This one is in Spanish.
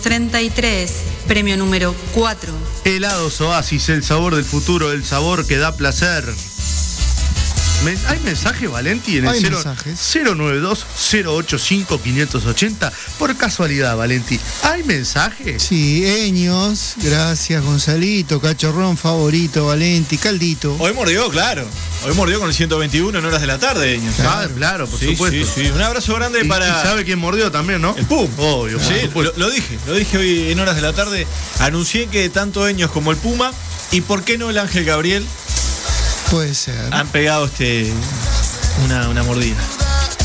33, premio número 4. Helados Oasis, el sabor del futuro, el sabor que da placer. ¿Hay mensaje, Valenti, en el 092-085-580? Por casualidad, Valenti, ¿hay mensaje? Sí, Eños, gracias, Gonzalito, cachorrón favorito, Valenti, Caldito. Hoy mordió, claro. Hoy mordió con el 121 en horas de la tarde, Eños. Claro, por supuesto. Sí. Un abrazo grande para... ¿Y sabe quién mordió también, no? El Pum. Obvio, sí, lo dije hoy en horas de la tarde. Anuncié que tanto Eños como el Puma, y por qué no el Ángel Gabriel, puede ser, han pegado una mordida.